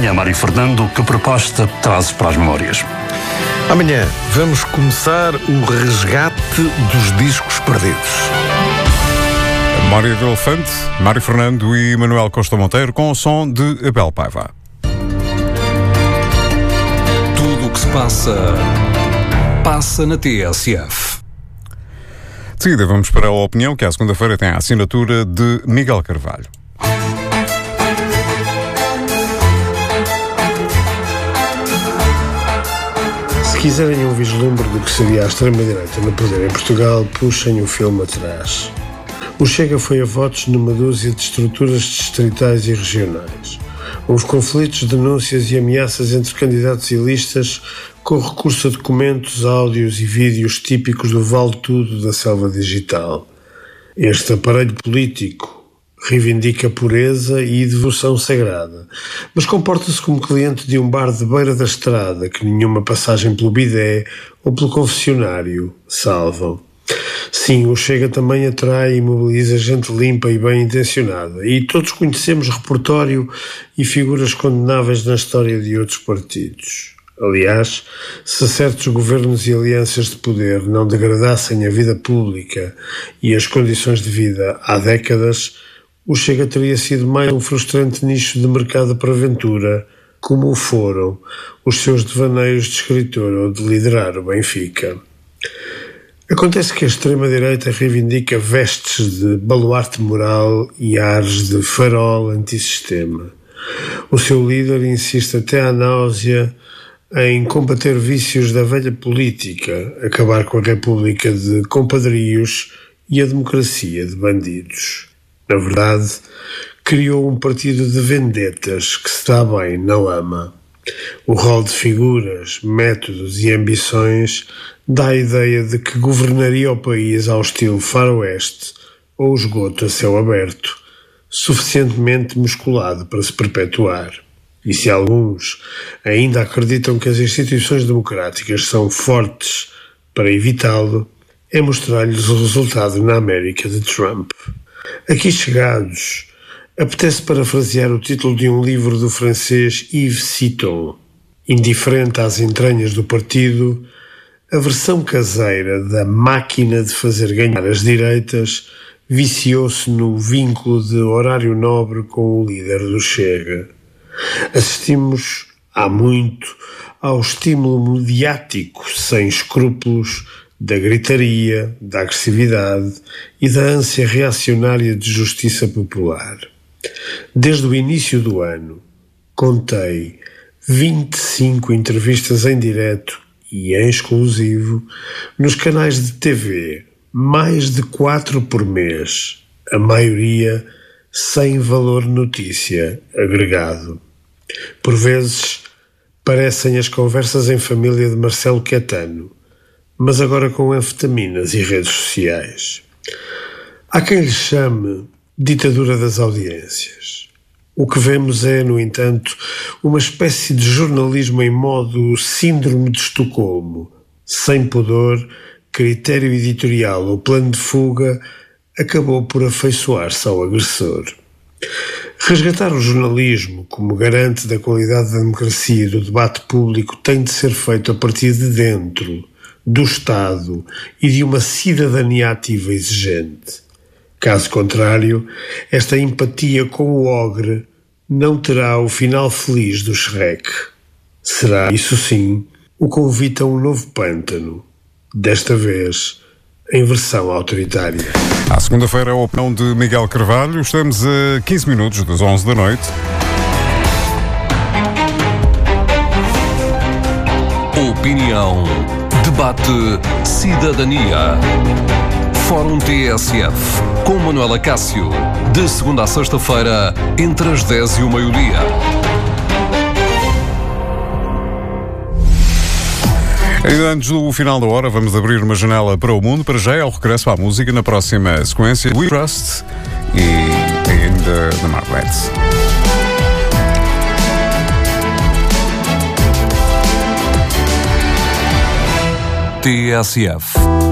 Amanhã, Mário Fernando, que proposta trazes para as memórias? Amanhã vamos começar o resgate dos discos perdidos. A memória do elefante, Mário Fernando e Manuel Costa Monteiro, com o som de Abel Paiva. Tudo o que se passa na TSF. De seguida vamos para a opinião, que à segunda-feira tem a assinatura de Miguel Carvalho. Se quiserem um vislumbre do que seria a extrema-direita no poder em Portugal, puxem o filme atrás. O Chega foi a votos numa dúzia de estruturas distritais e regionais. Os conflitos, denúncias e ameaças entre candidatos e listas, com recurso a documentos, áudios e vídeos típicos do vale tudo da selva digital. Este aparelho político reivindica pureza e devoção sagrada, mas comporta-se como cliente de um bar de beira da estrada que nenhuma passagem pelo bidé ou pelo confessionário salvam. Sim, o Chega também atrai e mobiliza gente limpa e bem-intencionada, e todos conhecemos repertório e figuras condenáveis na história de outros partidos. Aliás, se certos governos e alianças de poder não degradassem a vida pública e as condições de vida há décadas, o Chega teria sido mais um frustrante nicho de mercado para aventura, como o foram os seus devaneios de escritor ou de liderar o Benfica. Acontece que a extrema-direita reivindica vestes de baluarte moral e ares de farol antissistema. O seu líder insiste até à náusea em combater vícios da velha política, acabar com a república de compadrios e a democracia de bandidos. Na verdade, criou um partido de vendetas que se dá bem, não ama. O rol de figuras, métodos e ambições dá a ideia de que governaria o país ao estilo faroeste ou esgoto a céu aberto, suficientemente musculado para se perpetuar. E se alguns ainda acreditam que as instituições democráticas são fortes para evitá-lo, é mostrar-lhes o resultado na América de Trump. Aqui chegados, apetece parafrasear o título de um livro do francês Yves Citon. Indiferente às entranhas do partido, a versão caseira da máquina de fazer ganhar as direitas viciou-se no vínculo de horário nobre com o líder do Chega. Assistimos, há muito, ao estímulo mediático sem escrúpulos da gritaria, da agressividade e da ânsia reacionária de justiça popular. Desde o início do ano, contei 25 entrevistas em direto e em exclusivo nos canais de TV, mais de 4 por mês, a maioria sem valor notícia agregado. Por vezes, parecem as conversas em família de Marcelo Caetano, mas agora com anfetaminas e redes sociais. Há quem lhe chame ditadura das audiências. O que vemos é, no entanto, uma espécie de jornalismo em modo síndrome de Estocolmo, sem pudor, critério editorial ou plano de fuga, acabou por afeiçoar-se ao agressor. Resgatar o jornalismo como garante da qualidade da democracia e do debate público tem de ser feito a partir de dentro, do Estado e de uma cidadania ativa exigente. Caso contrário, esta empatia com o ogre não terá o final feliz do Shrek. Será, isso sim, o convite a um novo pântano, desta vez em versão autoritária. À segunda-feira, a opinião de Miguel Carvalho. Estamos a 15 minutos das 11 da noite. Opinião. Debate Cidadania. Fórum TSF, com Manuela Cássio, de segunda a sexta-feira, entre as 10 e o meio-dia. Ainda antes do final da hora, vamos abrir uma janela para o mundo. Para já é o regresso à música na próxima sequência. We Trust e ainda da Margaret. TSF.